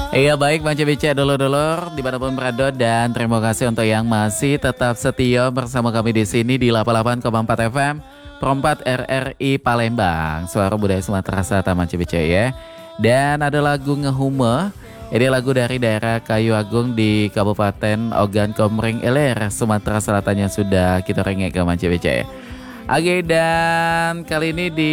Iya baik Bang CBC dulur-dulur dimanapun berada dan terima kasih untuk yang masih tetap setia bersama kami di sini di 88,4 FM Perempat RRI Palembang, Suara Budaya Sumatera Selatan Bang CBC ya. Dan ada lagu Ngehume, ini lagu dari daerah Kayu Agung di Kabupaten Ogan Komering Ilir, Sumatera Selatan yang sudah kita rengek ke Bang CBC. Oke, dan kali ini di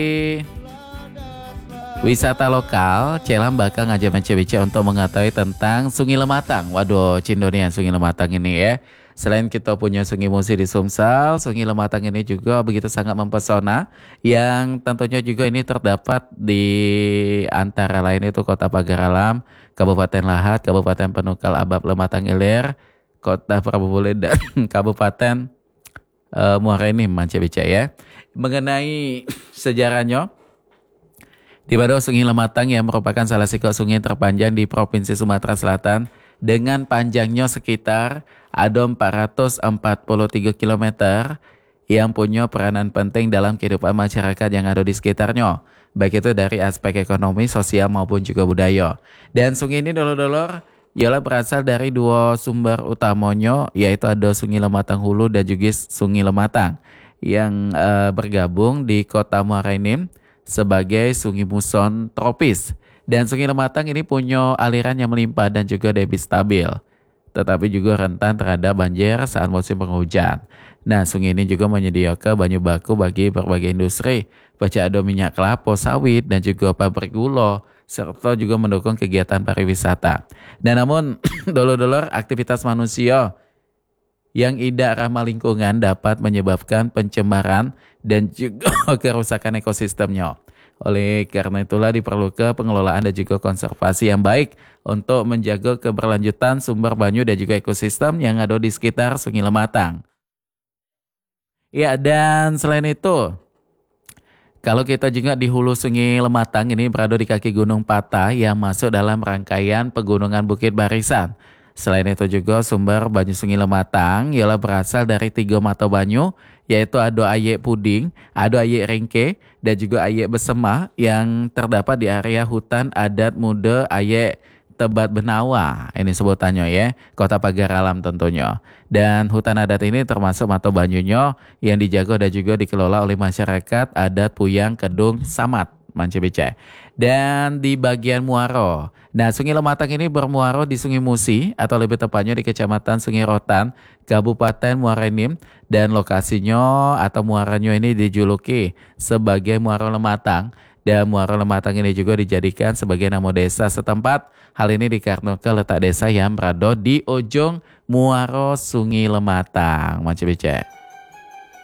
wisata lokal, Celam bakal ngajak Bance untuk mengetahui tentang Sungai Lematang. Waduh, Cindonian Sungai Lematang ini ya. Selain kita punya Sungai Musi di Sumsel, Sungai Lematang ini juga begitu sangat mempesona. Yang tentunya juga ini terdapat di antara lain itu Kota Pagar Alam, Kabupaten Lahat, Kabupaten Penukal Abab Lematang Ilir, Kota Prabu dan Kabupaten Muara Enim, Bance ya. Mengenai sejarahnya, di mana Sungai Lematang yang merupakan salah satu sungai terpanjang di Provinsi Sumatera Selatan dengan panjangnya sekitar ada 443 km yang punya peranan penting dalam kehidupan masyarakat yang ada di sekitarnya. Baik itu dari aspek ekonomi, sosial maupun juga budaya. Dan sungai ini dulur-dulur ialah berasal dari dua sumber utamanya, yaitu ada Sungai Lematang Hulu dan juga Sungai Lematang yang bergabung di Kota Muara Enim sebagai sungai muson tropis. Dan Sungai Lematang ini punya aliran yang melimpah dan juga debit stabil, tetapi juga rentan terhadap banjir saat musim penghujan. Nah, sungai ini juga menyediakan banyu baku bagi berbagai industri, baca ada minyak kelapa sawit dan juga pabrik gula, serta juga mendukung kegiatan pariwisata. Dan namun, dulur-dulur, aktivitas manusia yang tidak ramah lingkungan dapat menyebabkan pencemaran dan juga kerusakan ekosistemnya. Oleh karena itulah diperlukan pengelolaan dan juga konservasi yang baik untuk menjaga keberlanjutan sumber banyu dan juga ekosistem yang ada di sekitar Sungai Lematang. Ya, dan selain itu, kalau kita juga di hulu Sungai Lematang ini berada di kaki Gunung Patah yang masuk dalam rangkaian pegunungan Bukit Barisan. Selain itu juga sumber banyu Sungai Lematang ialah berasal dari 3 mata banyu, yaitu ada Aye Puding, ada Aye Ringke, dan juga Aye Besemah yang terdapat di area hutan adat muda Aye Tebat Benawa. Ini sebutannya ya, Kota Pagar Alam tentunya. Dan hutan adat ini termasuk mata banyunya yang dijaga dan juga dikelola oleh masyarakat adat Puyang Kedung Samat, Mance Becai. Dan di bagian Muaro. Nah, Sungai Lematang ini bermuara di Sungai Musi atau lebih tepatnya di Kecamatan Sungai Rotan, Kabupaten Muara Enim, dan lokasinya atau muaranya ini dijuluki sebagai Muara Lematang. Dan Muara Lematang ini juga dijadikan sebagai nama desa setempat. Hal ini dikarenakan letak desa yang berada di ujung Muara Sungai Lematang. Macam bicara.